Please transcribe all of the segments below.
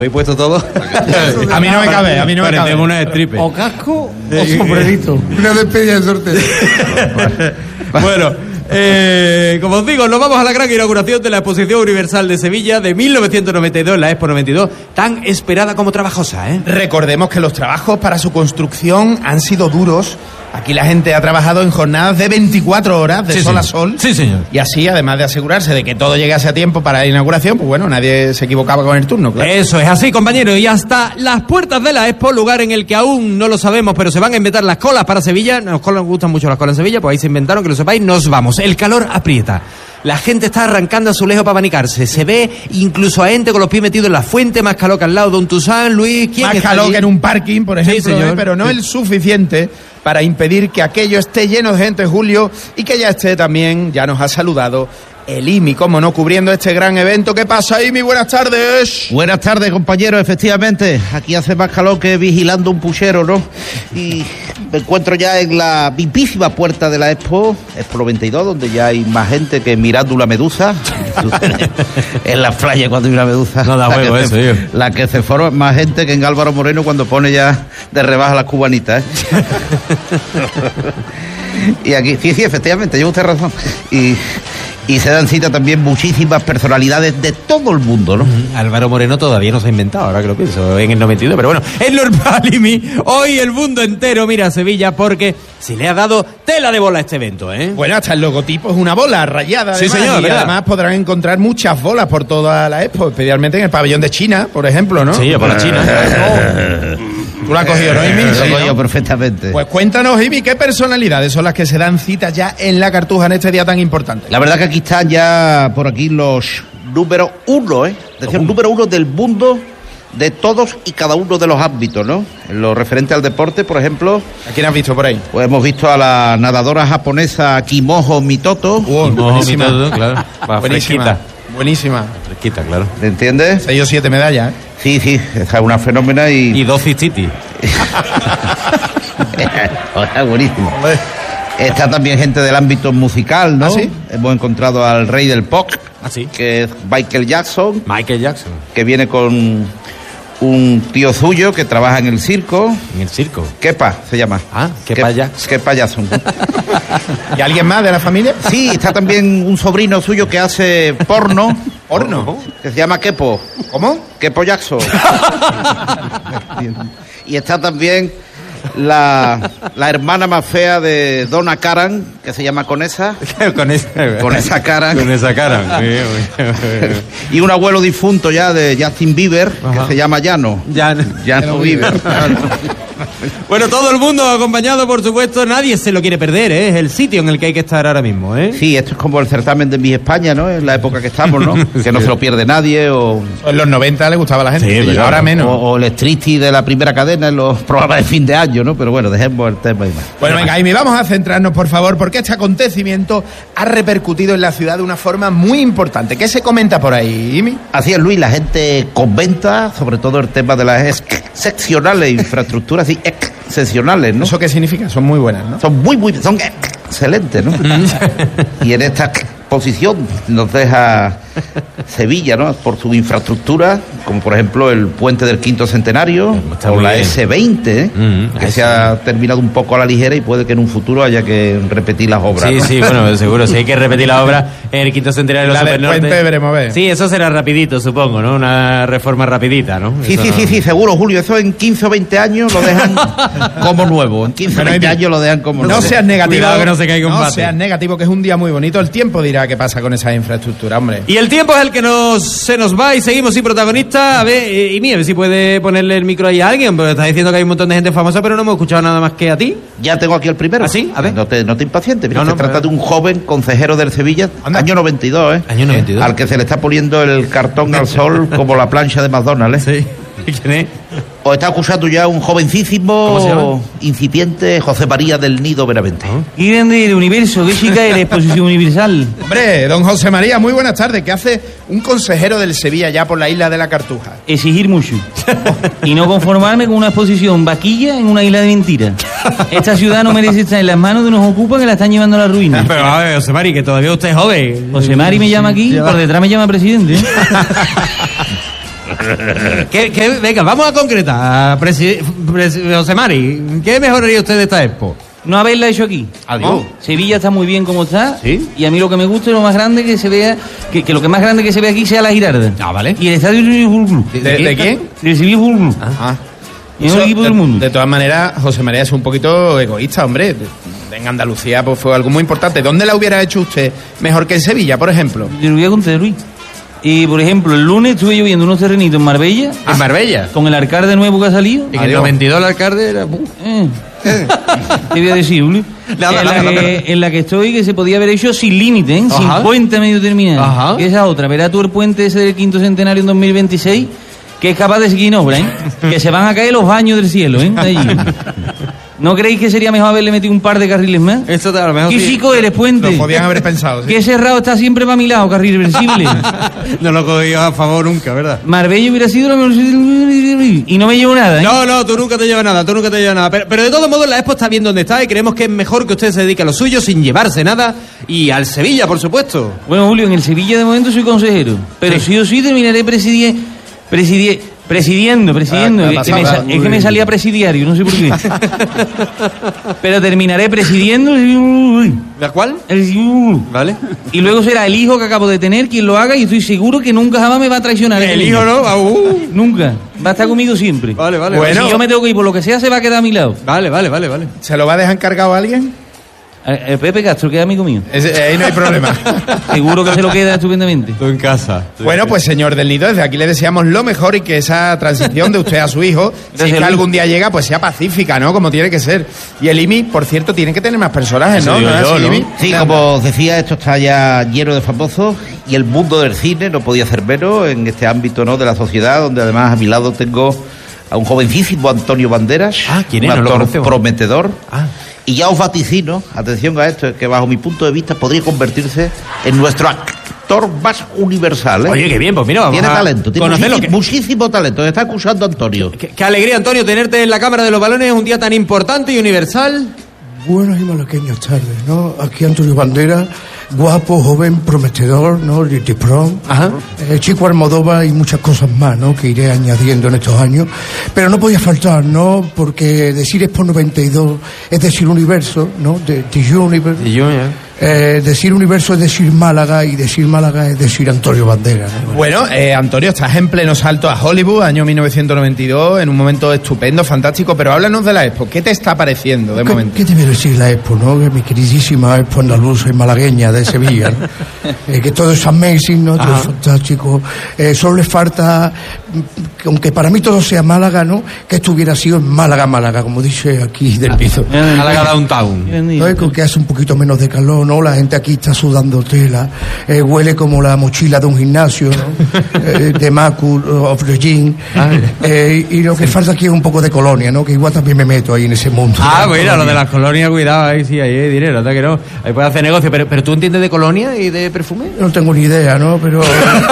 ¿Habéis puesto todo? A mí no me cabe, a mí no me cabe. Una stripper. O casco o sombrerito. Una despedida de sorteo. Bueno, como os digo, nos vamos a la gran inauguración de la Exposición Universal de Sevilla de 1992, la Expo 92, tan esperada como trabajosa, ¿eh? Recordemos que los trabajos para su construcción han sido duros. Aquí la gente ha trabajado en jornadas de 24 horas, de sol a sol. Sí, señor. Y así, además de asegurarse de que todo llegase a tiempo para la inauguración, pues bueno, nadie se equivocaba con el turno, claro. Eso es así, compañeros. Y hasta las puertas de la Expo, lugar en el que aún no lo sabemos, pero se van a inventar las colas para Sevilla. Nos gustan mucho las colas en Sevilla, pues ahí se inventaron, que lo sepáis, nos vamos. El calor aprieta. La gente está arrancando azulejos para abanicarse. Se ve incluso a gente con los pies metidos en la fuente, más calor que al lado de un Tusán, Luis. ¿Quién más está calor allí? que en un parking, por ejemplo, Sí, señor. pero no el suficiente para impedir que aquello esté lleno de gente, Julio, y que ya esté también, ya nos ha saludado el IMI, como no, cubriendo este gran evento. ¿Qué pasa, IMI? Buenas tardes. Buenas tardes, compañeros. Efectivamente, aquí hace más calor que vigilando un puchero, ¿no? Y me encuentro ya en la vipísima puerta de la Expo 92, donde ya hay más gente que mirando una medusa. En la playa cuando hay una medusa. No da huevo eso, tío. La que se forma más gente que en Álvaro Moreno cuando pone ya de rebaja las cubanitas, ¿eh? Y aquí, sí, efectivamente, lleva usted razón. Y se dan cita también muchísimas personalidades de todo el mundo, ¿no? Álvaro Moreno todavía no se ha inventado, ahora que lo pienso, en el 92, pero bueno, es normal, Imi. Hoy el mundo entero mira a Sevilla porque se le ha dado tela de bola a este evento, ¿eh? Bueno, hasta el logotipo es una bola rayada. Sí, además, señor, y ¿verdad? además podrán encontrar muchas bolas por toda la Expo, especialmente en el pabellón de China, por ejemplo, ¿no? Sí, por la China. Tú la has cogido, ¿no, Imi? Lo Sí, hago ¿no? yo perfectamente. Pues cuéntanos, Imi, ¿qué personalidades son las que se dan cita ya en la Cartuja en este día tan importante? La verdad que aquí están ya por aquí los número uno, ¿eh? Es decir, número uno del mundo de todos y cada uno de los ámbitos, ¿no? En lo referente al deporte, por ejemplo, ¿A quién has visto por ahí? pues hemos visto a la nadadora japonesa Kimojo Mitoto, Buenísima. Claro. Va, Buenísima. fresquita. Buenísima. Fresquita, claro. ¿me entiendes? 6 o 7 medallas, ¿eh? Sí, esa es una fenómena Y 2 cistitis. Está buenísimo. Está también gente del ámbito musical, ¿no? ¿Ah, sí? Hemos encontrado al rey del pop, Así. que es Michael Jackson, Michael Jackson. que viene con un tío suyo que trabaja en el circo. En el circo. Kepa se llama. Ah, Kepa Jackson. Kepa Jackson. ¿Y alguien más de la familia? Sí, está también un sobrino suyo que hace porno. ¿Porno? Que se llama Kepo. ¿Cómo? Kepo Jackson. Y está también la hermana más fea de Donna Karan, que se llama Conesa. Con esa Karan. Con esa cara. Y un abuelo difunto ya de Justin Bieber, Ajá. que se llama Llano. Llano Bieber. Bueno, todo el mundo acompañado, por supuesto, nadie se lo quiere perder, ¿eh? Es el sitio en el que hay que estar ahora mismo, ¿eh? Sí, esto es como el certamen de Miss España, ¿no? En la época que estamos, ¿no? Que no se lo pierde nadie, o En los 90 le gustaba a la gente, Sí, y pero ahora menos. o el striptease de la primera cadena en los programas de fin de año, ¿no? Pero bueno, dejemos el tema y más. Bueno, venga, Amy, vamos a centrarnos, por favor, porque este acontecimiento ha repercutido en la ciudad de una forma muy importante. ¿Qué se comenta por ahí, Amy? Así es, Luis, la gente comenta sobre todo el tema de las excepcionales infraestructuras y excepcionales, ¿no? ¿Eso qué significa? Son muy buenas, ¿no? Son son excelentes, ¿no? Y en esta exposición nos deja Sevilla, ¿no? Por su infraestructura, como por ejemplo el puente del Quinto Centenario, Está o muy la bien. S20, ¿eh? Que se ha terminado un poco a la ligera y puede que en un futuro haya que repetir las obras. Sí, ¿no? sí, bueno, seguro. Si hay que repetir la obra en el Quinto Centenario de los La del Supernorte. puente veremos a ver. Sí, eso será rapidito, supongo, ¿no? Una reforma rapidita, ¿no? Sí, Eso no- sí, seguro, Julio. Eso en 15 o 20 años lo dejan como nuevo. En 15 o 20 años lo dejan como nuevo. No seas negativo. Cuidado que no se caiga un bate. seas negativo, que es un día muy bonito. El tiempo dirá qué pasa con esa infraestructura, hombre. Y el tiempo es el que se nos va y seguimos sin protagonista. A ver, y a ver si puede ponerle el micro ahí a alguien, porque está diciendo que hay un montón de gente famosa, pero no hemos escuchado nada más que a ti. Ya tengo aquí el primero. ¿Ah, sí? A ver. No te impacientes. Mira, No, se trata de un joven consejero del Sevilla, Anda. año 92, ¿eh? Año 92. Al que se le está poniendo el cartón al sol como la plancha de McDonald's, ¿eh? Sí. ¿Quién es? O está acusando ya un jovencísimo ¿Cómo se llama? incipiente José María del Nido Benavente. Qué grande el universo, qué chica es la exposición universal. Hombre, don José María, muy buenas tardes. ¿Qué hace un consejero del Sevilla ya por la isla de la Cartuja? Exigir mucho. Y no conformarme con una exposición vaquilla en una isla de mentiras. Esta ciudad no merece estar en las manos de unos ocupas que la están llevando a la ruina. Pero a ver, José Mari, que todavía usted es joven. José Mari me llama aquí, por detrás me llama presidente. Venga, vamos a concretar. José Mari, ¿qué mejoraría usted de esta expo? No haberla hecho aquí. Adiós. Sevilla está muy bien como está. ¿Sí? Y a mí lo que me gusta es lo más grande que se vea, que lo que más grande que se ve aquí sea la Girarda. Ah, vale. Y el estadio del Sevilla Fútbol Club. ¿De quién? Del Sevilla Fútbol Club. Ah. Y es el equipo del mundo. De todas maneras, José María es un poquito egoísta, hombre. En Andalucía pues fue algo muy importante. ¿Dónde la hubiera hecho usted mejor que en Sevilla, por ejemplo? Yo lo voy a contar, Luis. Y, por ejemplo, el lunes estuve yo viendo unos terrenitos en Marbella. ¿En Marbella? Con el alcalde nuevo que ha salido. En el 92 el alcalde era... Te voy a decir, Luis. En la que estoy, que se podía haber hecho sin límite, ¿eh? Sin puente medio terminado. Ajá. Que esa otra. Verá tú el puente ese del quinto centenario en 2026, que es capaz de seguir en obra, ¿eh? Que se van a caer los baños del cielo, ¿eh? Allí. ¿No creéis que sería mejor haberle metido un par de carriles más? Eso a lo mejor ¿Qué sí. chico eres, puente? Lo podían haber pensado, sí. Que cerrado está siempre para mi lado, carril reversible. No lo cogía a favor nunca, ¿verdad? Marbella hubiera sido lo y no me llevo nada, ¿eh? No, tú nunca te llevas nada, Pero de todos modos la expo está bien donde está y creemos que es mejor que usted se dedique a lo suyo sin llevarse nada y al Sevilla, por supuesto. Bueno, Julio, en el Sevilla de momento soy consejero, pero sí o sí terminaré presidiendo. Es que me salía presidiario, no sé por qué. Pero terminaré presidiendo. ¿La cuál? Vale. Y luego será el hijo que acabo de tener quien lo haga y estoy seguro que nunca jamás me va a traicionar. El hijo no. Nunca. Va a estar conmigo siempre. Vale. Bueno. Si yo me tengo que ir por lo que sea, se va a quedar a mi lado. Vale. ¿Se lo va a dejar encargado a alguien? El Pepe Castro, que es amigo mío. Ahí no hay problema. Seguro que se lo queda estupendamente. Tú en casa. Bueno, pues señor del Nido, desde aquí le deseamos lo mejor y que esa transición de usted a su hijo, si es que algún día llega, pues sea pacífica, ¿no? Como tiene que ser. Y el IMI, por cierto, tiene que tener más personajes, ¿no? Eso digo ¿No es yo, así, ¿no? IMI? Sí, como os decía, esto está ya lleno de famosos y el mundo del cine no podía ser menos en este ámbito, ¿no?, de la sociedad, donde además a mi lado tengo a un jovencísimo Antonio Banderas, ¿quién es? un No lo actor conocemos. prometedor. Y ya os vaticino, atención a esto, que bajo mi punto de vista podría convertirse en nuestro actor más universal, ¿eh? Oye, qué bien, pues mira, vamos Tiene a talento, tiene conocerlo. muchísimo talento. Está acusando Antonio. Qué alegría, Antonio, tenerte en la Cámara de los Balones un día tan importante y universal. Buenas y malagueñas tardes, ¿no? Aquí Antonio Banderas, guapo, joven, prometedor, ¿no? De prom, Chico Almodóvar y muchas cosas más, ¿no? Que iré añadiendo en estos años. Pero no podía faltar, ¿no? Porque decir Expo 92 es decir universo, ¿no? The Universe. Decir universo es decir Málaga y decir Málaga es decir Antonio Banderas, ¿no? Bueno, Antonio, estás en pleno salto a Hollywood, año 1992, en un momento estupendo, fantástico, pero háblanos de la Expo. ¿Qué te está pareciendo de momento? ¿Qué te voy a decir la Expo, no? Que mi queridísima Expo andaluza y malagueña de Sevilla, ¿no? Que todo es amazing, ¿no? Todo es fantástico. Solo le falta, aunque para mí todo sea Málaga, ¿no? Que esto hubiera sido en Málaga, como dice aquí del piso. Málaga Downtown. ¿No? Con que hace un poquito menos de calor, ¿no? La gente aquí está sudando tela, huele como la mochila de un gimnasio, ¿no? De Macul of the Gym. Y lo que falta aquí es un poco de colonia, ¿no? Que igual también me meto ahí en ese mundo. Mira, lo de las colonias, cuidado, ahí sí, ahí hay dinero, ¿verdad que no? Ahí puedes hacer negocio, pero ¿tú entiendes de colonia y de perfume? No tengo ni idea, ¿no? Pero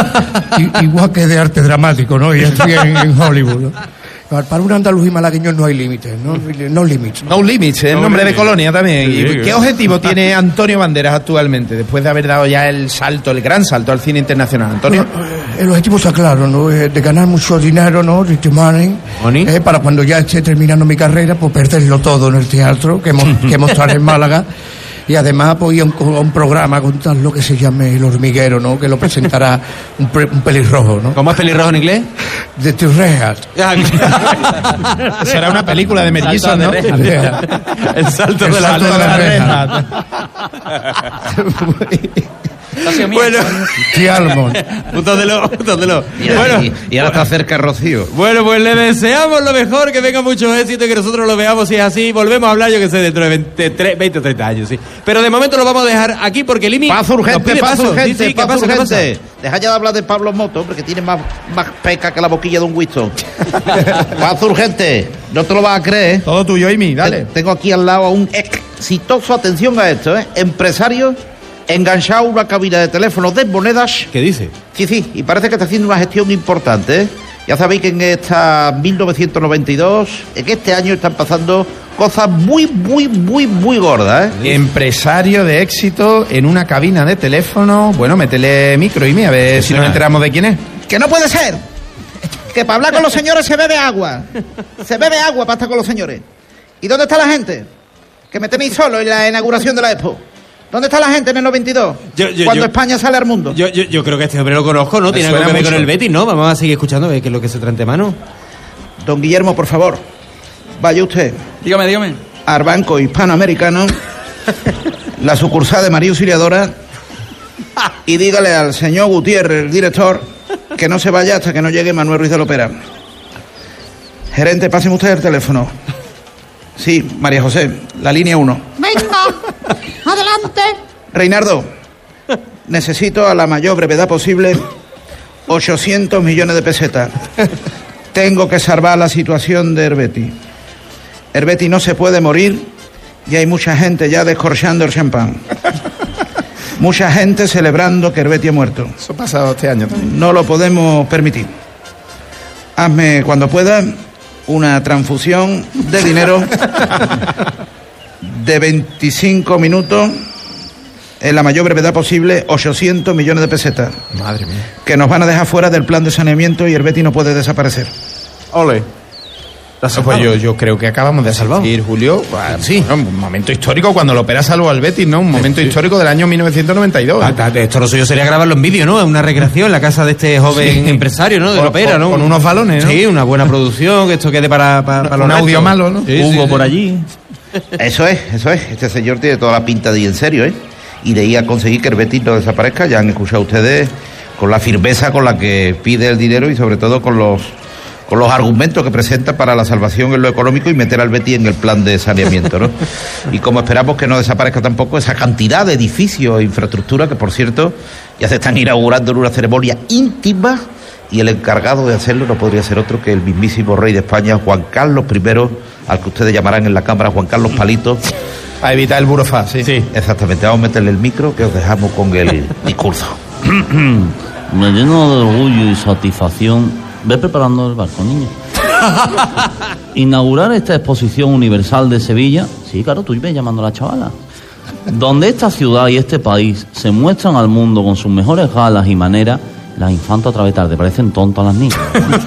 igual que de arte dramático, ¿no? Y estoy en Hollywood, ¿no? Para un andaluz y malagueño no hay límites, ¿no? No limits. No Limits, el nombre de colonia también. ¿Y qué objetivo tiene Antonio Banderas actualmente, después de haber dado ya el gran salto al cine internacional, Antonio? El objetivo está claro, ¿no? De ganar mucho dinero, ¿no? Rich money. Para cuando ya esté terminando mi carrera, pues perderlo todo en el teatro, que mostrar en Málaga. Y además pues ir a un programa con tal lo que se llame El Hormiguero, ¿no? Que lo presentará un pelirrojo, ¿no? ¿Cómo es pelirrojo en inglés? De Two Rejas. Será una película de mellizos, ¿no? El salto de la reja. Bueno, Púntatelo. Y ahora está cerca Rocío. Bueno, pues le deseamos lo mejor, que venga mucho éxito y que nosotros lo veamos si es así. Volvemos a hablar, yo que sé, dentro de 20 o 30 años, sí. Pero de momento lo vamos a dejar aquí porque el IMI... Paz urgente. ¿Qué pasa? Deja ya de hablar de Pablo Moto, hombre, que tiene más peca que la boquilla de un Winston. Paz urgente. No te lo vas a creer. Todo tuyo, Amy, dale. Tengo aquí al lado a un exitoso, atención a esto, empresario enganchado a una cabina de teléfono de monedas. ¿Qué dice? Sí, y parece que está haciendo una gestión importante, ¿eh? Ya sabéis que en esta 1992, en este año están pasando cosas muy gordas, ¿eh? Empresario de éxito en una cabina de teléfono. Bueno, métele micro, Amy, a ver si nos enteramos de quién es. ¡Que no puede ser! Que para hablar con los señores se bebe agua. Se bebe agua para estar con los señores. ¿Y dónde está la gente? Que me tenéis solo en la inauguración de la Expo. ¿Dónde está la gente en el 92? Cuando España sale al mundo. Yo creo que este hombre lo conozco, ¿no? Tiene algo que ver con el Betis, ¿no? Vamos a seguir escuchando a ver qué es lo que se trae ante mano. Don Guillermo, por favor, vaya usted. Dígame. Al Banco Hispanoamericano, la sucursal de María Auxiliadora, y dígale al señor Gutiérrez, el director, que no se vaya hasta que no llegue Manuel Ruiz de Lopera. Gerente, páseme usted el teléfono. Sí, María José, la línea 1. Venga, adelante. Reinaldo, necesito a la mayor brevedad posible 800 millones de pesetas. Tengo que salvar la situación de Herbeti. Herbeti no se puede morir y hay mucha gente ya descorchando el champán. Mucha gente celebrando que Herbeti ha muerto. Eso ha pasado este año también. No lo podemos permitir. Hazme cuando pueda una transfusión de dinero de 25 minutos en la mayor brevedad posible, 800 millones de pesetas. Madre mía. Que nos van a dejar fuera del plan de saneamiento y Herbeti no puede desaparecer. Ole. Pues yo creo que acabamos de asistir, Julio. Sí. Bueno, un momento histórico cuando lo opera salvo al Betis, ¿no? Un momento histórico del año 1992. Esto lo suyo sería grabarlo en vídeo, ¿no? Una recreación en la casa de este joven empresario, ¿no? De Lopera, ¿no? Con unos balones, ¿no? Sí, una buena producción, que esto quede para los un audio malo, ¿no? Sí, Hugo por allí. Eso es. Este señor tiene toda la pinta de ir en serio, ¿eh? Y de ir a conseguir que el Betis no desaparezca. Ya han escuchado ustedes con la firmeza con la que pide el dinero y sobre todo con los argumentos que presenta para la salvación en lo económico y meter al Betis en el plan de saneamiento, ¿no? Y como esperamos que no desaparezca tampoco esa cantidad de edificios e infraestructura que, por cierto, ya se están inaugurando en una ceremonia íntima y el encargado de hacerlo no podría ser otro que el mismísimo rey de España, Juan Carlos I, al que ustedes llamarán en la cámara Juan Carlos Palito. A evitar el burofax, sí. Exactamente, vamos a meterle el micro que os dejamos con el discurso. Me lleno de orgullo y satisfacción. Ve preparando el barco, niño. Inaugurar esta exposición universal de Sevilla. Sí, claro, tú ves llamando a la chavala. Donde esta ciudad y este país se muestran al mundo con sus mejores galas y maneras. Las infantas otra vez tarde, parecen tontas las niñas.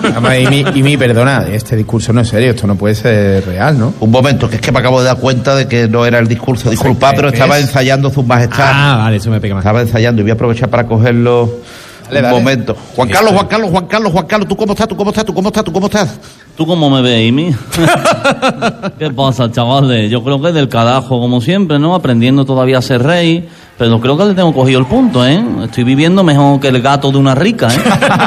Y perdona, este discurso no es serio, esto no puede ser real, ¿no? Un momento, que es que me acabo de dar cuenta de que no era el discurso. Disculpa, pero estaba ensayando su majestad. Ah, vale, eso me pega más. Estaba ensayando y voy a aprovechar para cogerlo. Dale. Momento. Juan Carlos, ¿tú cómo estás? ¿Tú cómo me ves, Amy? ¿Qué pasa, chavales? Yo creo que del carajo, como siempre, ¿no? Aprendiendo todavía a ser rey, pero creo que le tengo cogido el punto, ¿eh? Estoy viviendo mejor que el gato de una rica, ¿eh?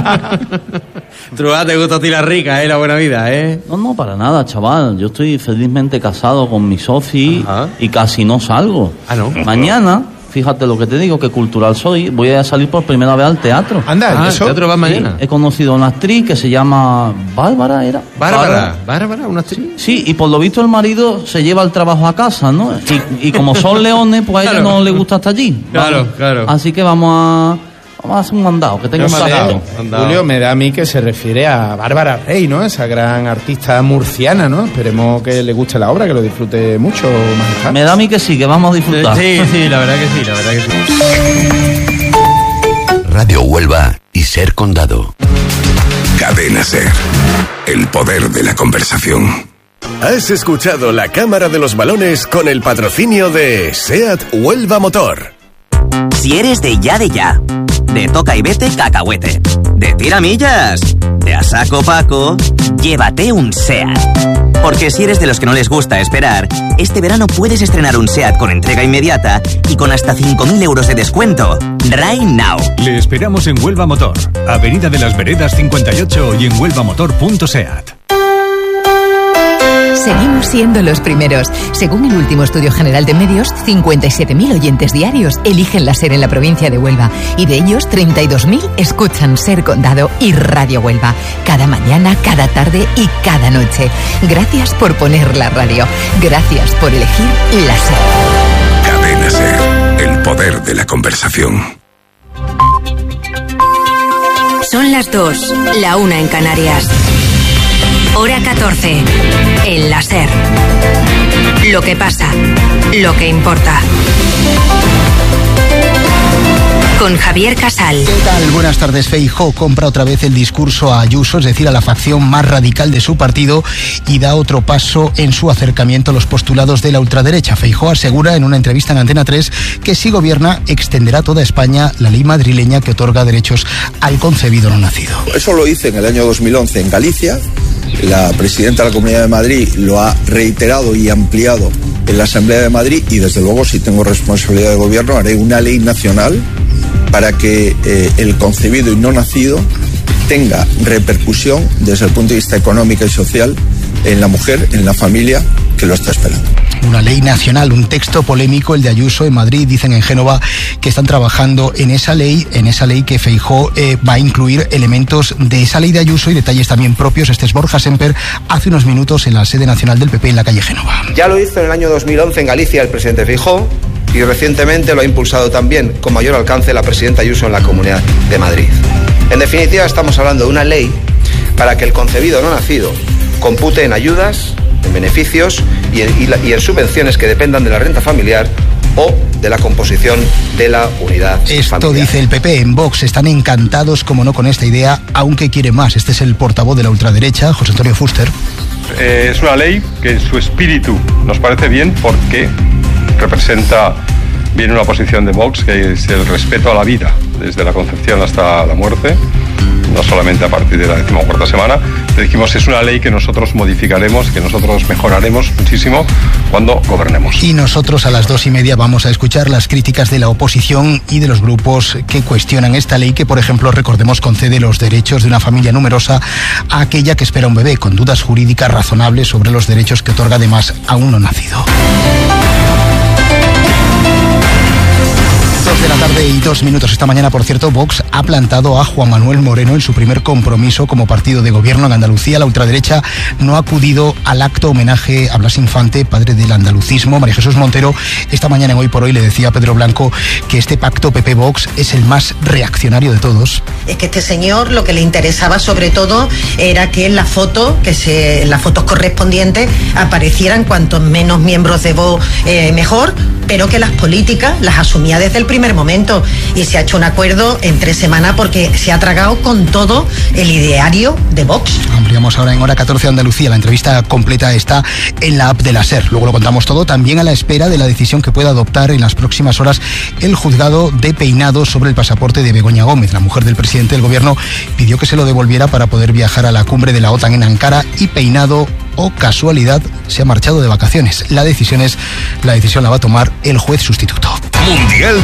Truá, te gusta a ti la rica, ¿eh? La buena vida, ¿eh? No, para nada, chaval. Yo estoy felizmente casado con mi soci y casi no salgo. Ah, ¿no? Mañana... Fíjate lo que te digo, que cultural soy. Voy a salir por primera vez al teatro. Anda, ¿el teatro va mañana? Sí, he conocido a una actriz que se llama Bárbara, ¿era? ¿Bárbara? ¿Una actriz? Sí, y por lo visto el marido se lleva el trabajo a casa, ¿no? Y como son leones, pues a ella no le gusta hasta allí. Claro. Así que vamos a hacer un mandado, que tengo un mandado. Julio, me da a mí que se refiere a Bárbara Rey, ¿no? Esa gran artista murciana, ¿no? Esperemos que le guste la obra, que lo disfrute mucho, majestad. Me da a mí que sí, que vamos a disfrutar. Sí, la verdad que sí. Radio Huelva y Ser Condado. Cadena Ser. El poder de la conversación. Has escuchado La Cámara de los Balones con el patrocinio de SEAT Huelva Motor. Si eres de ya, de toca y vete cacahuete, de tiramillas, de a saco Paco, llévate un SEAT. Porque si eres de los que no les gusta esperar, este verano puedes estrenar un SEAT con entrega inmediata y con hasta 5.000 euros de descuento. Right now. Le esperamos en Huelva Motor, Avenida de las Veredas 58 y en huelvamotor.seat. Seguimos siendo los primeros. Según el último estudio general de medios, 57.000 oyentes diarios eligen la SER en la provincia de Huelva. Y de ellos, 32.000 escuchan Ser Condado y Radio Huelva. Cada mañana, cada tarde y cada noche. Gracias por poner la radio. Gracias por elegir la SER. Cadena Ser. El poder de la conversación. Son las 2, la 1 en Canarias. Hora 14, en la SER. Lo que pasa, lo que importa. con Javier Casal. ¿Qué tal? Buenas tardes. Feijóo compra otra vez el discurso a Ayuso, es decir, a la facción más radical de su partido, y da otro paso en su acercamiento a los postulados de la ultraderecha. Feijóo asegura en una entrevista en Antena 3 que si gobierna extenderá a toda España la ley madrileña que otorga derechos al concebido no nacido. Eso lo hice en el año 2011 en Galicia. La presidenta de la Comunidad de Madrid lo ha reiterado y ampliado en la Asamblea de Madrid, y desde luego, si tengo responsabilidad de gobierno, haré una ley nacional para que el concebido y no nacido tenga repercusión desde el punto de vista económico y social en la mujer, en la familia que lo está esperando. Una ley nacional, un texto polémico, el de Ayuso. En Madrid dicen en Génova que están trabajando en esa ley que Feijóo va a incluir elementos de esa ley de Ayuso y detalles también propios. Este es Borja Semper, hace unos minutos en la sede nacional del PP en la calle Génova. Ya lo hizo en el año 2011 en Galicia el presidente Feijóo, y recientemente lo ha impulsado también con mayor alcance la presidenta Ayuso en la Comunidad de Madrid. En definitiva, estamos hablando de una ley para que el concebido no nacido compute en ayudas, en beneficios y en subvenciones que dependan de la renta familiar o de la composición de la unidad Esto familiar. Dice el PP. En Vox están encantados, como no, con esta idea, aunque quiere más. Este es el portavoz de la ultraderecha, José Antonio Fuster. Es una ley que en su espíritu nos parece bien, porque representa bien una posición de Vox, que es el respeto a la vida, desde la concepción hasta la muerte, no solamente a partir de la 14ª semana. Le dijimos, es una ley que nosotros modificaremos, que nosotros mejoraremos muchísimo cuando gobernemos. Y nosotros a las 2:30 vamos a escuchar las críticas de la oposición y de los grupos que cuestionan esta ley, que, por ejemplo, recordemos, concede los derechos de una familia numerosa a aquella que espera un bebé, con dudas jurídicas razonables sobre los derechos que otorga además a un no nacido. 2 de la tarde y 2 minutos. Esta mañana, por cierto, Vox ha plantado a Juan Manuel Moreno en su primer compromiso como partido de gobierno en Andalucía. La ultraderecha no ha acudido al acto homenaje a Blas Infante, padre del andalucismo. María Jesús Montero, esta mañana en Hoy por Hoy, le decía a Pedro Blanco que este pacto PP-Vox es el más reaccionario de todos. Es que este señor lo que le interesaba sobre todo era que en la foto, en las fotos correspondientes, aparecieran cuantos menos miembros de Vox mejor, pero que las políticas las asumía desde el primer momento, y se ha hecho un acuerdo en 3 semanas porque se ha tragado con todo el ideario de Vox. Ampliamos ahora en Hora 14 Andalucía. La entrevista completa está en la app de la SER. Luego lo contamos todo, también a la espera de la decisión que pueda adoptar en las próximas horas el juzgado de Peinado sobre el pasaporte de Begoña Gómez. La mujer del presidente del gobierno pidió que se lo devolviera para poder viajar a la cumbre de la OTAN en Ankara, y Peinado, o casualidad, se ha marchado de vacaciones. La decisión la va a tomar el juez sustituto. Mundial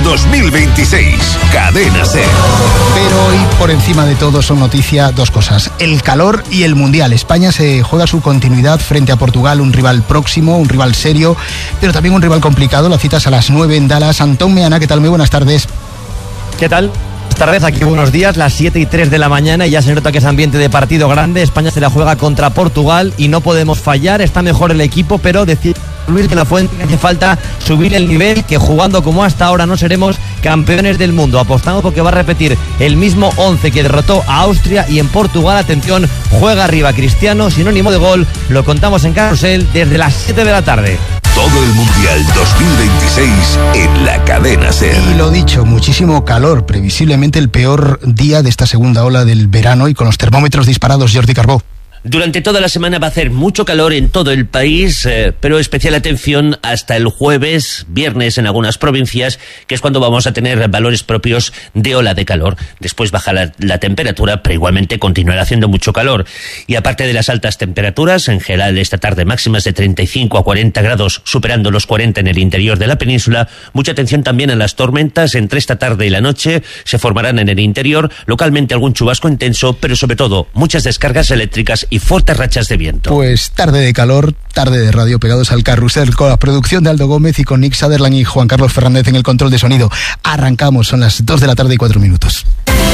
2026, Cadena SER. Pero hoy, por encima de todo, son noticia dos cosas: el calor y el Mundial. España se juega su continuidad frente a Portugal, un rival próximo, un rival serio, pero también un rival complicado. La cita es a las 9 en Dallas. Antón Meana, ¿qué tal? Muy buenas tardes. ¿Qué tal? Esta vez aquí buenos días, las 7:03 de la mañana, y ya se nota que es ambiente de partido grande. España se la juega contra Portugal y no podemos fallar. Está mejor el equipo, pero decir Luis de la Fuente que hace falta subir el nivel, que jugando como hasta ahora no seremos campeones del mundo. Apostamos porque va a repetir el mismo 11 que derrotó a Austria, y en Portugal, atención, juega arriba Cristiano, sinónimo de gol. Lo contamos en Carrusel desde las 7 de la tarde. Todo el Mundial 2026 en la Cadena SER. Y lo dicho, muchísimo calor, previsiblemente el peor día de esta segunda ola del verano, y con los termómetros disparados. Jordi Carbó. Durante toda la semana va a hacer mucho calor en todo el país, pero especial atención hasta el jueves, viernes en algunas provincias, que es cuando vamos a tener valores propios de ola de calor. Después baja la temperatura, pero igualmente continuará haciendo mucho calor. Y aparte de las altas temperaturas, en general esta tarde máximas de 35 a 40 grados, superando los 40 en el interior de la península. Mucha atención también a las tormentas. Entre esta tarde y la noche se formarán en el interior, localmente algún chubasco intenso, pero sobre todo muchas descargas eléctricas y fuertes rachas de viento. Pues tarde de calor, tarde de radio, pegados al carrusel, con la producción de Aldo Gómez y con Nick Sutherland y Juan Carlos Fernández en el control de sonido. Arrancamos, son las 2 de la tarde y 4 minutos.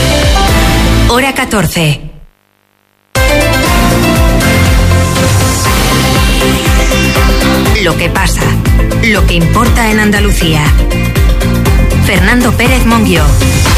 Hora 14. Lo que pasa, lo que importa en Andalucía. Fernando Pérez Monguió.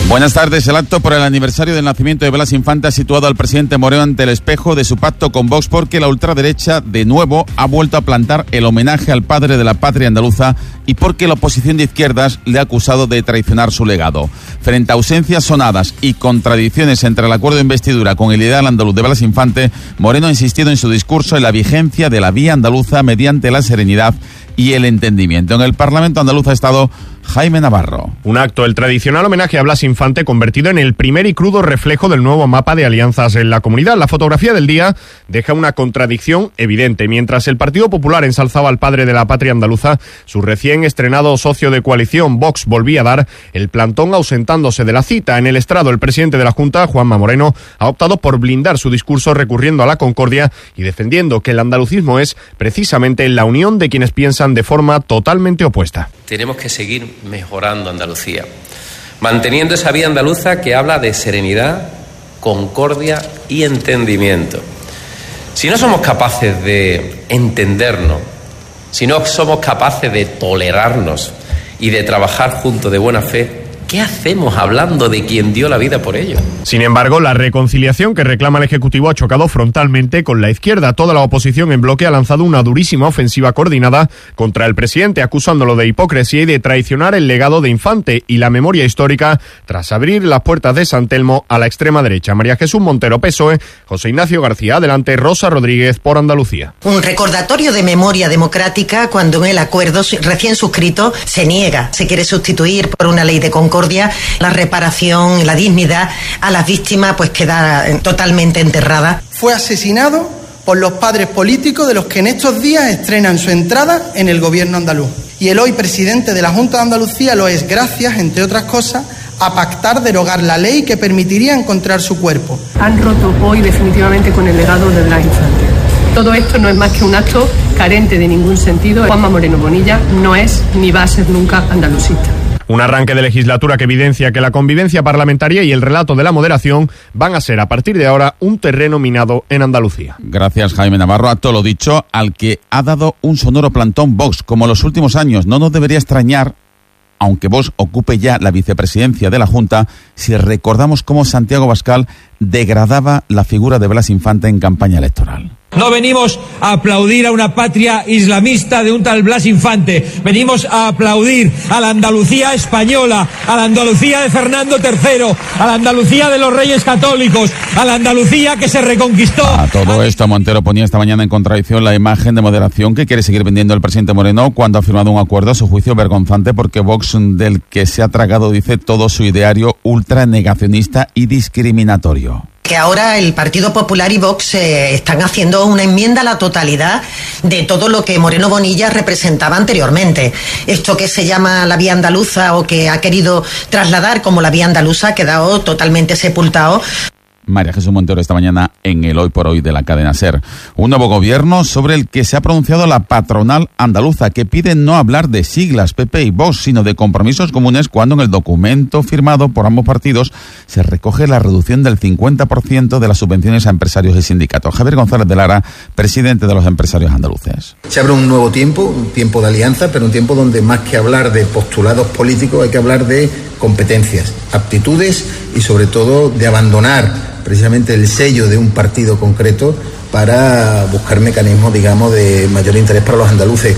Buenas tardes. El acto por el aniversario del nacimiento de Blas Infante ha situado al presidente Moreno ante el espejo de su pacto con Vox, porque la ultraderecha de nuevo ha vuelto a plantar el homenaje al padre de la patria andaluza y porque la oposición de izquierdas le ha acusado de traicionar su legado. Frente a ausencias sonadas y contradicciones entre el acuerdo de investidura con el ideal andaluz de Blas Infante, Moreno ha insistido en su discurso en la vigencia de la vía andaluza mediante la serenidad y el entendimiento. En el Parlamento andaluz ha estado Jaime Navarro. Un acto, el tradicional homenaje a Blas Infante, convertido en el primer y crudo reflejo del nuevo mapa de alianzas en la comunidad. La fotografía del día deja una contradicción evidente. Mientras el Partido Popular ensalzaba al padre de la patria andaluza, su recién estrenado socio de coalición, Vox, volvía a dar el plantón ausentándose de la cita. En el estrado, el presidente de la Junta, Juanma Moreno, ha optado por blindar su discurso recurriendo a la concordia y defendiendo que el andalucismo es precisamente la unión de quienes piensan de forma totalmente opuesta. Tenemos que seguir mejorando Andalucía, manteniendo esa vía andaluza que habla de serenidad, concordia y entendimiento. Si no somos capaces de entendernos, si no somos capaces de tolerarnos y de trabajar juntos de buena fe, ¿qué hacemos hablando de quien dio la vida por ello? Sin embargo, la reconciliación que reclama el Ejecutivo ha chocado frontalmente con la izquierda. Toda la oposición en bloque ha lanzado una durísima ofensiva coordinada contra el presidente, acusándolo de hipocresía y de traicionar el legado de Infante y la memoria histórica tras abrir las puertas de San Telmo a la extrema derecha. María Jesús Montero, PSOE, José Ignacio García, adelante, Rosa Rodríguez, por Andalucía. Un recordatorio de memoria democrática cuando en el acuerdo recién suscrito se niega, se quiere sustituir por una ley de concordia, la reparación, la dignidad a las víctimas pues queda totalmente enterrada. Fue asesinado por los padres políticos de los que en estos días estrenan su entrada en el gobierno andaluz. Y el hoy presidente de la Junta de Andalucía lo es gracias, entre otras cosas, a pactar derogar la ley que permitiría encontrar su cuerpo. Han roto hoy definitivamente con el legado de Blas Infante. Todo esto no es más que un acto carente de ningún sentido. Juanma Moreno Bonilla no es ni va a ser nunca andalucista. Un arranque de legislatura que evidencia que la convivencia parlamentaria y el relato de la moderación van a ser a partir de ahora un terreno minado en Andalucía. Gracias, Jaime Navarro. A todo lo dicho, al que ha dado un sonoro plantón Vox, como en los últimos años. No nos debería extrañar, aunque Vox ocupe ya la vicepresidencia de la Junta, si recordamos cómo Santiago Abascal degradaba la figura de Blas Infante en campaña electoral. No venimos a aplaudir a una patria islamista de un tal Blas Infante. Venimos a aplaudir a la Andalucía española, a la Andalucía de Fernando III, a la Andalucía de los Reyes Católicos, a la Andalucía que se reconquistó. A todo esto, Montero ponía esta mañana en contradicción la imagen de moderación que quiere seguir vendiendo el presidente Moreno cuando ha firmado un acuerdo, a su juicio, vergonzante, porque Vox, del que se ha tragado, dice, todo su ideario ultranegacionista y discriminatorio. Que ahora el Partido Popular y Vox están haciendo una enmienda a la totalidad de todo lo que Moreno Bonilla representaba anteriormente. Esto que se llama la vía andaluza o que ha querido trasladar como la vía andaluza ha quedado totalmente sepultado. María Jesús Montero esta mañana en el Hoy por Hoy de la cadena SER. Un nuevo gobierno sobre el que se ha pronunciado la patronal andaluza, que pide no hablar de siglas PP y Vox, sino de compromisos comunes, cuando en el documento firmado por ambos partidos se recoge la reducción del 50% de las subvenciones a empresarios y sindicatos. Javier González de Lara, presidente de los empresarios andaluces. Se abre un nuevo tiempo, un tiempo de alianza, pero un tiempo donde más que hablar de postulados políticos hay que hablar de competencias, aptitudes y sobre todo de abandonar precisamente el sello de un partido concreto para buscar mecanismos, digamos, de mayor interés para los andaluces.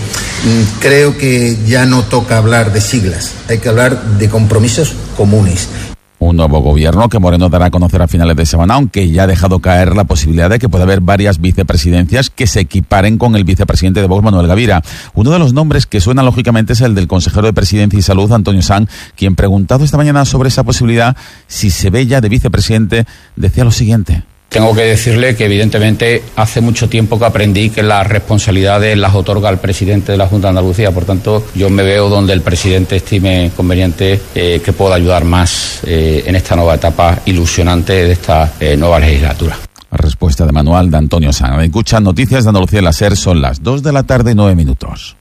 Creo que ya no toca hablar de siglas, hay que hablar de compromisos comunes. Un nuevo gobierno que Moreno dará a conocer a finales de semana, aunque ya ha dejado caer la posibilidad de que pueda haber varias vicepresidencias que se equiparen con el vicepresidente de Vox, Manuel Gavira. Uno de los nombres que suena lógicamente es el del consejero de Presidencia y Salud, Antonio Sanz, quien, preguntado esta mañana sobre esa posibilidad, si se ve ya de vicepresidente, decía lo siguiente. Tengo que decirle que evidentemente hace mucho tiempo que aprendí que las responsabilidades las otorga el presidente de la Junta de Andalucía. Por tanto, yo me veo donde el presidente estime conveniente que pueda ayudar más en esta nueva etapa ilusionante de esta nueva legislatura. Respuesta de manual de Antonio Sanz. Escuchan Noticias de Andalucía en la SER, son las 2 de la tarde y 9 minutos.